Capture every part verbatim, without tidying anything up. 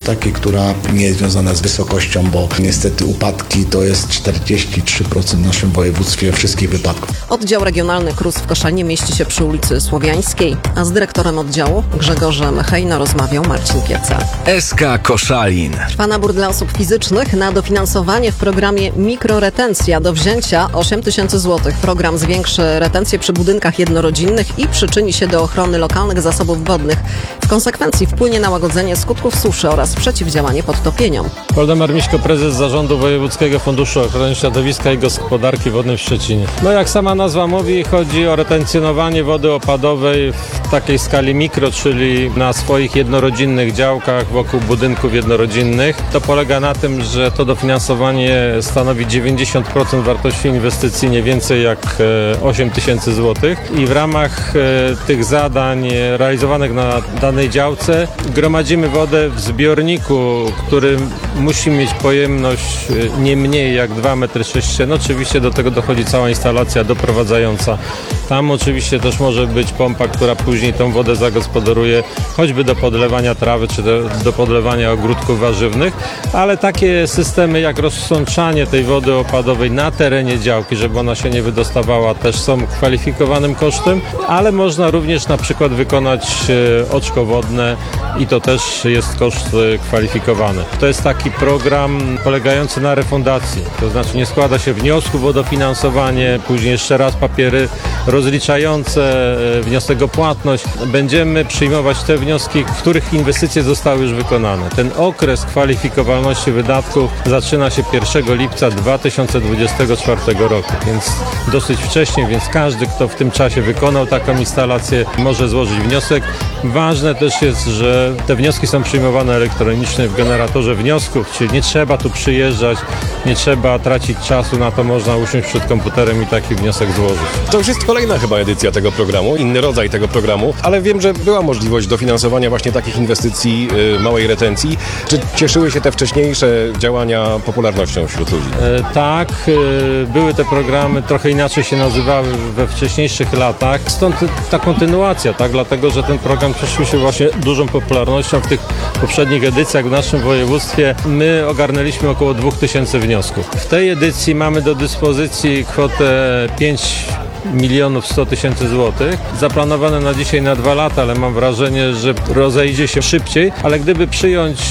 takiej, która nie jest związana z wysokością, bo niestety upadki to jest czterdzieści trzy procent w naszym województwie wszystkich wypadków. Oddział Regionalny K R U S w Koszalinie mieści się przy ulicy Słowiańskiej, a z dyrektorem oddziału Grzegorzem Hejno rozmawiał Marcin Pieca. S K Koszalin. Trwa nabór dla osób fizycznych na dofinansowanie w programie Mikroretencja do wzięcia osiem tysięcy złotych. Program zwiększy retencję przy budynkach jednorodzinnych i przyczyni się do ochrony lokalnych zasobów wodnych. W konsekwencji wpłynie na łagodzenie skutków suszy oraz przeciwdziałanie podtopieniom. Waldemar Miśko, prezes Zarządu Wojewódzkiego Funduszu Ochrony Środowiska i Gospodarki Wodnej w Szczecinie. No jak sama nazwa mówi, chodzi o retencjonowanie wody opadowej w takiej skali mikro, czyli na swoich jednorodzinnych działkach wokół budynków jednorodzinnych. To polega na tym, że to dofinansowanie stanowi dziewięćdziesiąt procent wartości inwestycji, nie więcej jak osiem tysięcy złotych i w ramach tych zadań realizowanych na danej działce gromadzimy wodę w zbiorniku, który musi mieć pojemność nie mniej jak dwa metry sześcienne. Oczywiście do tego dochodzi cała instalacja doprowadzająca. Tam oczywiście też może być pompa, która później tą wodę zagospodaruje, choćby do podlewania trawy czy do, do podlewania ogródków warzywnych, ale takie systemy jak rozsączanie tej wody opadowej na terenie działki, żeby ona się nie wydostawała, też są kwalifikowanym kosztem, ale można również na przykład wykonać oczko wodne i to też jest koszt kwalifikowany. To jest taki program polegający na refundacji, to znaczy nie składa się wniosków o dofinansowanie, później jeszcze raz papiery rozliczające, wniosek o płatność. Będziemy przyjmować te wnioski, w których inwestycje zostały już wykonane. Ten okres kwalifikowalności wydatków zaczyna się pierwszego lipca dwa tysiące dwudziestego czwartego roku, więc dosyć wcześnie, więc każdy, kto w tym czasie wykonał taką instalację, może złożyć wniosek. Ważne też jest, że te wnioski są przyjmowane elektronicznie w generatorze wniosków, czyli nie trzeba tu przyjeżdżać, nie trzeba tracić czasu, na to można usiąść przed komputerem i taki wniosek złożyć. To już jest kolejna chyba edycja tego programu, inny rodzaj tego programu, ale wiem, że była możliwość dofinansowania właśnie takich inwestycji y, małej retencji. Czy cieszyły się te wcześniejsze działania popularnością wśród ludzi? E, tak, e, były te programy, trochę inaczej się nazywały we wcześniejszych latach, stąd ta kontynuacja, tak, dlatego, że ten program cieszył się właśnie dużą popularnością w tych poprzednich edycjach w naszym województwie. My ogarnęliśmy około dwa tysiące wniosków. W tej edycji mamy do dyspozycji kwotę pięć milionów sto tysięcy złotych, zaplanowane na dzisiaj na dwa lata, ale mam wrażenie, że rozejdzie się szybciej, ale gdyby przyjąć,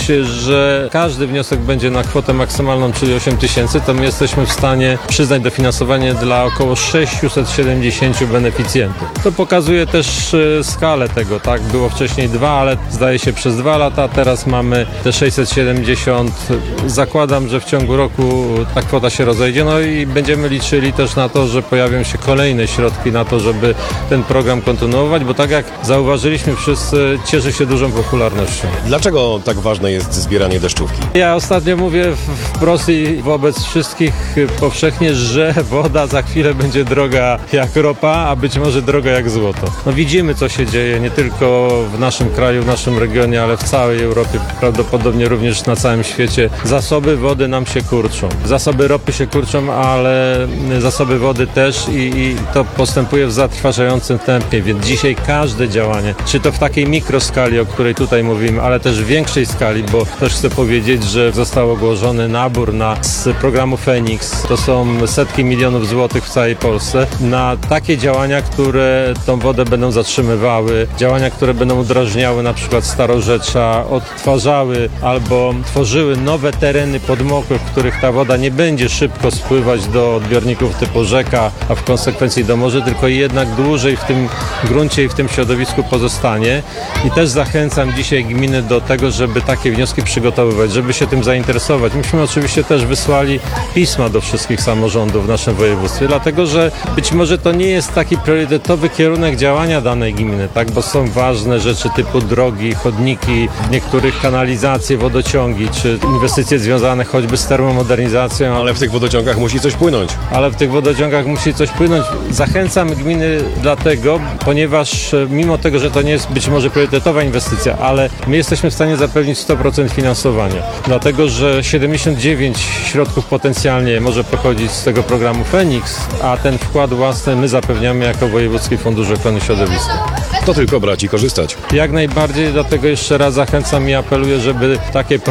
że każdy wniosek będzie na kwotę maksymalną, czyli osiem tysięcy, to my jesteśmy w stanie przyznać dofinansowanie dla około sześćset siedemdziesięciu beneficjentów. To pokazuje też skalę tego, tak? Było wcześniej dwa, ale zdaje się przez dwa lata, teraz mamy te sześćset siedemdziesiąt. Zakładam, że w ciągu roku ta kwota się rozejdzie, no i będziemy liczyli też na to, że pojawią się kolejne środki na to, żeby ten program kontynuować, bo tak jak zauważyliśmy wszyscy, cieszy się dużą popularnością. Dlaczego tak ważne jest zbieranie deszczówki? Ja ostatnio mówię wprost i wobec wszystkich powszechnie, że woda za chwilę będzie droga jak ropa, a być może droga jak złoto. No widzimy, co się dzieje nie tylko w naszym kraju, w naszym regionie, ale w całej Europie, prawdopodobnie również na całym świecie. Zasoby wody nam się kurczą. Zasoby ropy się kurczą, ale zasoby wody też i, i to postępuje w zatrważającym tempie, więc dzisiaj każde działanie, czy to w takiej mikroskali, o której tutaj mówimy, ale też w większej skali, bo też chcę powiedzieć, że został ogłoszony nabór na, z programu Feniks, to są setki milionów złotych w całej Polsce, na takie działania, które tą wodę będą zatrzymywały, działania, które będą udrażniały na przykład starorzecza, odtwarzały albo tworzyły nowe tereny podmokłe, w których ta woda nie będzie szybko spływać do odbiorników typu rzeka, a w konsekwencji do morza, tylko jednak dłużej w tym gruncie i w tym środowisku pozostanie. I też zachęcam dzisiaj gminy do tego, żeby takie wnioski przygotowywać, żeby się tym zainteresować. Myśmy oczywiście też wysłali pisma do wszystkich samorządów w naszym województwie, dlatego że być może to nie jest taki priorytetowy kierunek działania danej gminy, tak, bo są ważne rzeczy typu drogi, chodniki, niektórych kanalizacje, wodociągi, czy inwestycje związane choćby z termomodernizacją. Ale w tych wodociągach musi coś płynąć. Ale w tych wodociągach musi coś płynąć. Zachęcam gminy dlatego, ponieważ mimo tego, że to nie jest być może priorytetowa inwestycja, ale my jesteśmy w stanie zapewnić sto procent finansowania. Dlatego, że siedemdziesiąt dziewięć środków potencjalnie może pochodzić z tego programu Feniks, a ten wkład własny my zapewniamy jako Wojewódzki Fundusz Ochrony Środowiska. To tylko brać i korzystać. Jak najbardziej, dlatego jeszcze raz zachęcam i apeluję, żeby takie